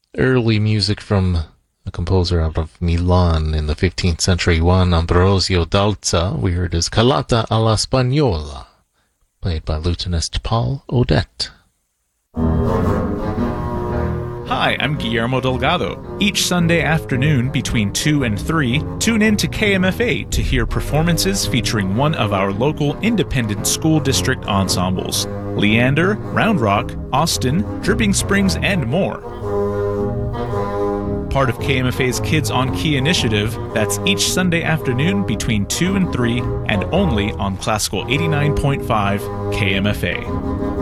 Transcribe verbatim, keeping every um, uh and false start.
Early music from a composer out of Milan in the fifteenth century, Juan Ambrosio Dalza. We heard his Callata alla Spagnola, played by lutenist Paul Odette. Hi, I'm Guillermo Delgado. Each Sunday afternoon between two and three, tune in to K M F A to hear performances featuring one of our local independent school district ensembles. Leander, Round Rock, Austin, Dripping Springs, and more. Part of K M F A's Kids on Key initiative, that's each Sunday afternoon between two and three, and only on Classical eighty-nine point five K M F A.